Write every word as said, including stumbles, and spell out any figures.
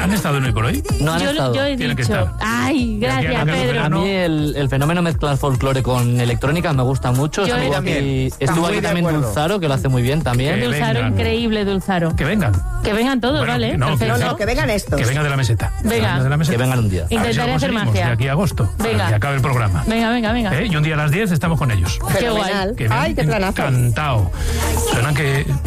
¿Han estado en Hoy por Hoy? No han yo, estado. yo he Tienen que dicho, estar. ay, gracias, Ya que- Pedro. A mí el, el fenómeno mezclar folclore con electrónica me gusta mucho. Yo Estuvo también. aquí, Está estuvo muy aquí de también acuerdo. Dulzaro, que lo hace muy bien también. Que Dulzaro, vengan. increíble, Dulzaro. Que vengan. Que vengan todos, Bueno, ¿vale? no, que Perfecto. No, no, que vengan estos. Que vengan de la meseta. Venga. De la meseta. Que vengan un día. A ver si lo Intentaré hacer conseguimos magia. de aquí a agosto. Venga. para que acabe el programa. Venga, venga, venga. ¿Eh? Y un día a las diez estamos con ellos. Qué guay. Fenomenal. Que me Ay, han qué planazo. encantado. Suenan que,